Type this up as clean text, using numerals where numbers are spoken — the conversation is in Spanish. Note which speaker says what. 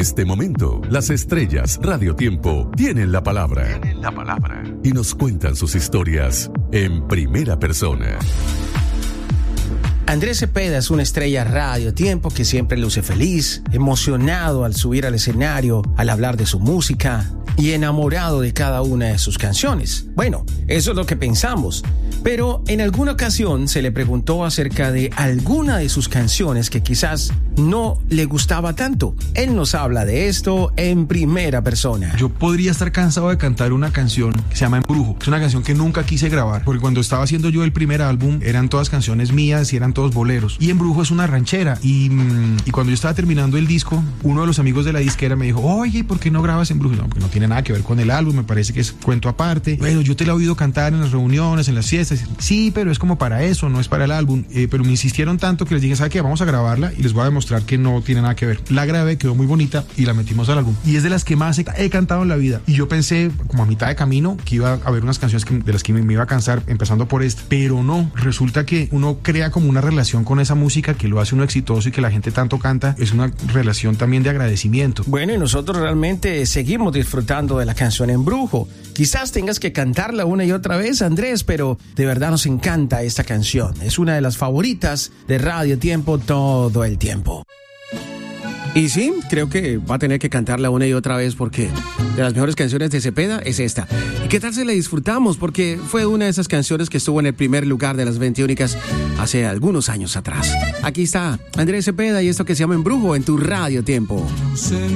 Speaker 1: este momento, las estrellas Radio Tiempo tienen la palabra. Y nos cuentan sus historias en primera persona.
Speaker 2: Andrés Cepeda es una estrella Radio Tiempo que siempre luce feliz, emocionado al subir al escenario, al hablar de su música y enamorado de cada una de sus canciones. Bueno, eso es lo que pensamos. Pero en alguna ocasión se le preguntó acerca de alguna de sus canciones que quizás no le gustaba tanto. Él nos habla de esto en primera persona.
Speaker 3: Yo podría estar cansado de cantar una canción que se llama Embrujo. Es una canción que nunca quise grabar, porque cuando estaba haciendo yo el primer álbum eran todas canciones mías y eran todos boleros. Y Embrujo es una ranchera. Y cuando yo estaba terminando el disco, uno de los amigos de la disquera me dijo, oye, ¿por qué no grabas Embrujo? No, porque no tiene nada que ver con el álbum, me parece que es cuento aparte. Bueno, yo te la he oído cantar en las reuniones, en las fiestas. Sí, pero es como para eso, no es para el álbum. Pero me insistieron tanto que les dije, ¿sabe qué? Vamos a grabarla y les voy a demostrar que no tiene nada que ver. La grabé, quedó muy bonita y la metimos al álbum. Y es de las que más he cantado en la vida. Y yo pensé, como a mitad de camino, que iba a haber unas canciones de las que me iba a cansar, empezando por esta. Pero no, resulta que uno crea como una relación con esa música que lo hace uno exitoso y que la gente tanto canta. Es una relación también de agradecimiento.
Speaker 2: Bueno, y nosotros realmente seguimos disfrutando de la canción Embrujo. Quizás tengas que cantarla una y otra vez, Andrés, pero de verdad nos encanta esta canción. Es una de las favoritas de Radio Tiempo todo el tiempo. Y sí, creo que va a tener que cantarla una y otra vez porque de las mejores canciones de Cepeda es esta. ¿Y qué tal si la disfrutamos? Porque fue una de esas canciones que estuvo en el primer lugar de las 20 únicas hace algunos años atrás. Aquí está Andrés Cepeda y esto que se llama Embrujo en tu Radio Tiempo.